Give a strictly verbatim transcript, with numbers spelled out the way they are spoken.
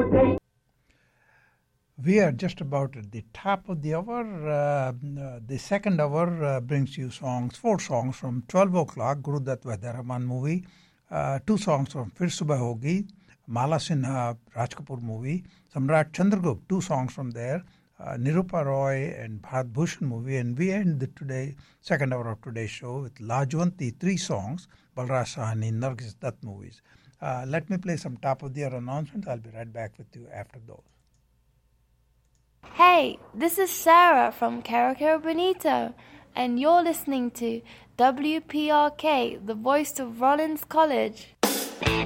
We are just about at the top of the hour. Uh, uh, the second hour uh, brings you songs, four songs from twelve o'clock, Guru Dutt Vaidya Rahman movie, uh, two songs from Fir Subah Hogi, Mala Sinha, Raj Kapoor movie, Samrat Chandragupta, two songs from there, uh, Nirupa Roy and Bharat Bhushan movie, and we end the today second hour of today's show with Lajwanti, three songs, Balraj Sahani, Nargis Dutt movies. Uh, let me play some top of the hour announcements. I'll be right back with you after those. Hey, this is Sarah from Caracaro Bonito, and you're listening to W P R K, the voice of Rollins College.